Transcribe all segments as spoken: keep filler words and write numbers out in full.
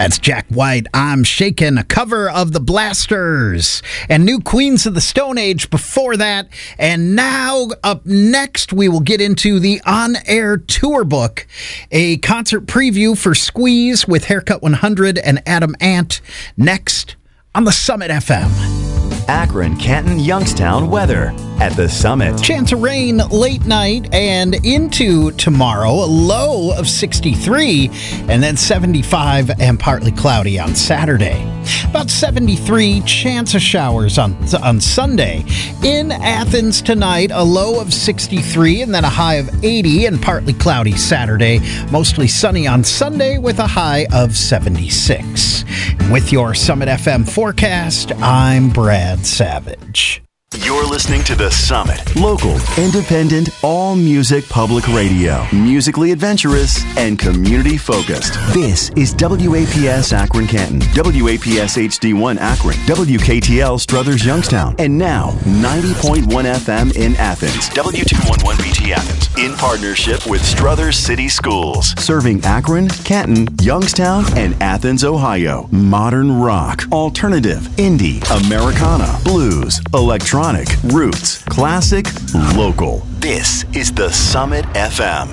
That's Jack White, I'm Shakin', a cover of the Blasters, and new Queens of the Stone Age before that. And now, up next, we will get into the on-air tour book, a concert preview for Squeeze with Haircut one hundred and Adam Ant, next on the Summit F M. Akron, Canton, Youngstown weather at the Summit. Chance of rain late night and into tomorrow. A low of sixty-three and then seventy-five and partly cloudy on Saturday. About seventy-three, chance of showers on, on Sunday. In Athens tonight, a low of sixty-three and then a high of eighty and partly cloudy Saturday. Mostly sunny on Sunday with a high of seventy-six. With your Summit F M forecast, I'm Brad Savage. You're listening to The Summit. Local, independent, all-music public radio. Musically adventurous and community-focused. This is W A P S Akron Canton, W A P S H D one Akron, W K T L Struthers Youngstown, and now ninety point one F M in Athens. W two eleven B T Athens, in partnership with Struthers City Schools. Serving Akron, Canton, Youngstown, and Athens, Ohio. Modern rock, alternative, indie, Americana, blues, electronic, roots, classic, local. This is the Summit F M.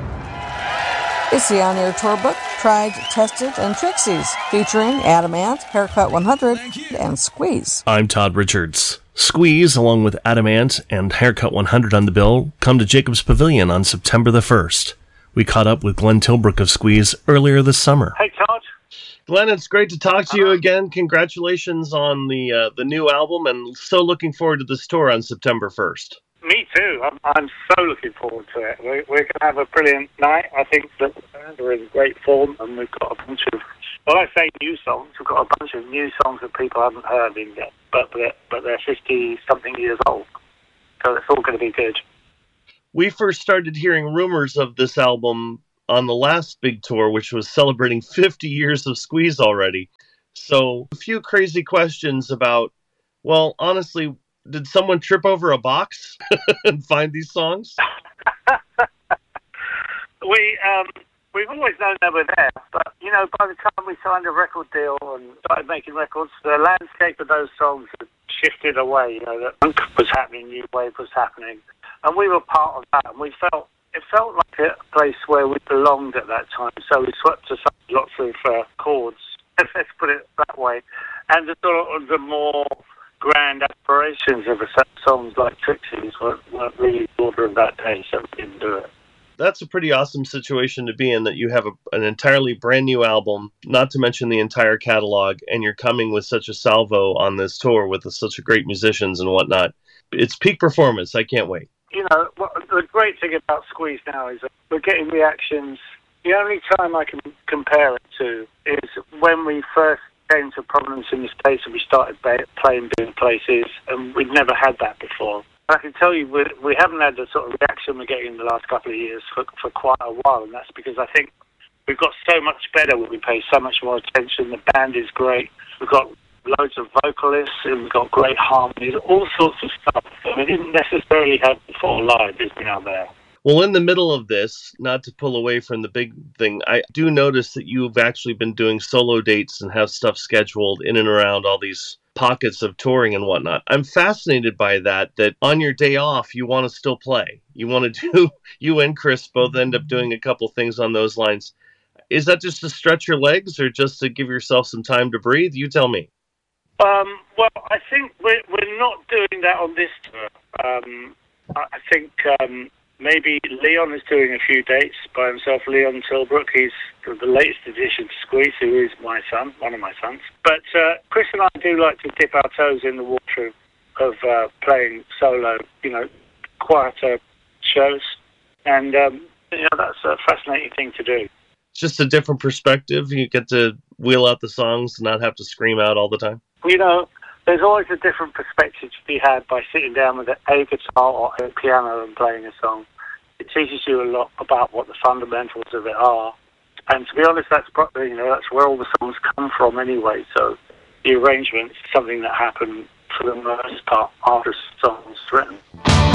It's the on-air tour book, Tried, Tested, and Trixies, featuring Adam Ant, Haircut one hundred, and Squeeze. I'm Todd Richards. Squeeze, along with Adam Ant and Haircut one hundred on the bill, come to Jacobs Pavilion on September the first. We caught up with Glenn Tilbrook of Squeeze earlier this summer. Hey, Todd. Glenn, it's great to talk to you again. Congratulations on the uh, the new album, and so looking forward to this tour on September first. Me too. I'm, I'm so looking forward to it. We're, we're going to have a brilliant night. I think that we're in great form, and we've got a bunch of, well, I say new songs. We've got a bunch of new songs that people haven't heard in yet, but they're, but they're fifty-something years old. So it's all going to be good. We first started hearing rumors of this album on the last big tour, which was celebrating fifty years of Squeeze already. So a few crazy questions about, well, honestly, did someone trip over a box and find these songs? we, um, we've always known they were there, but, you know, by the time we signed a record deal and started making records, the landscape of those songs had shifted away. You know, that punk was happening, new wave was happening, and we were part of that, and we felt It felt like a place where we belonged at that time, so we swept aside lots of uh, chords, let's put it that way, and the sort of the more grand aspirations of songs like Trixies weren't, weren't really the order of that day, so we didn't do it. That's a pretty awesome situation to be in, that you have a, an entirely brand new album, not to mention the entire catalog, and you're coming with such a salvo on this tour with such a great musicians and whatnot. It's peak performance. I can't wait. You know, what, the great thing about Squeeze now is that we're getting reactions. The only time I can compare it to is when we first came to prominence in the States and we started ba- playing big places, and we'd never had that before. I can tell you we, we haven't had the sort of reaction we're getting in the last couple of years for, for quite a while, and that's because I think we've got so much better when we pay so much more attention. The band is great. We've got loads of vocalists, and we've got great harmonies, all sorts of stuff that we didn't necessarily have before live is now there. Well, in the middle of this, not to pull away from the big thing, I do notice that you've actually been doing solo dates and have stuff scheduled in and around all these pockets of touring and whatnot. I'm fascinated by that, that on your day off, you want to still play. You want to do, you and Chris both end up doing a couple things on those lines. Is that just to stretch your legs or just to give yourself some time to breathe? You tell me. Um, well, I think we're, we're not doing that on this tour. Um, I think um, maybe Leon is doing a few dates by himself. Leon Tilbrook, he's the latest addition to Squeeze, who is my son, one of my sons. But uh, Chris and I do like to dip our toes in the water of uh, playing solo, you know, quieter shows. And, um, you know, that's a fascinating thing to do. It's just a different perspective. You get to wheel out the songs and not have to scream out all the time. You know, there's always a different perspective to be had by sitting down with a guitar or a piano and playing a song. It teaches you a lot about what the fundamentals of it are. And to be honest, that's probably, you know, that's where all the songs come from anyway. So the arrangement's something that happened for the most part after the song's written.